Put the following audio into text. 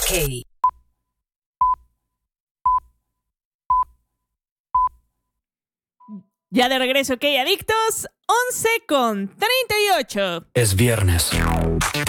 Hey. Ya de regreso, ok, adictos, 11:38. Es viernes.